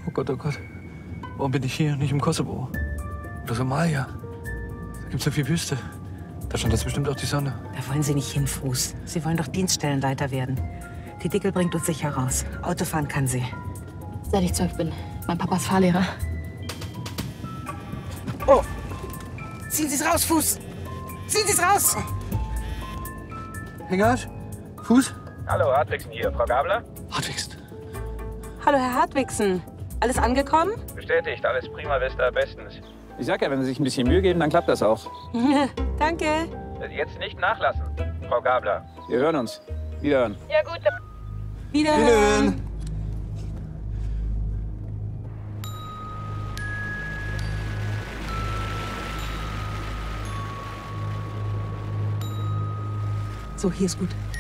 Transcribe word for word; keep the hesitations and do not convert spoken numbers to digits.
Oh Gott, oh Gott. Warum bin ich hier, nicht im Kosovo? Oder Somalia? Da gibt's so viel Wüste. Da stand das bestimmt auch die Sonne. Da wollen Sie nicht hin, Fuß. Sie wollen doch Dienststellenleiter werden. Die Dickel bringt uns sicher raus. Autofahren kann sie. Seit ich zwölf bin. Mein Papa ist Fahrlehrer. Oh! Ziehen Sie es raus, Fuß! Ziehen Sie es raus! Hengert? Fuß? Hallo, Hartwigsen hier. Frau Gabler? Hartwigsen. Hallo, Herr Hartwigsen. Alles angekommen? Bestätigt, alles prima vista, bestens. Ich sag ja, wenn Sie sich ein bisschen Mühe geben, dann klappt das auch. Danke. Jetzt nicht nachlassen, Frau Gabler. Wir hören uns. Wiederhören. Ja, gut. Wiederhören. So, hier ist gut.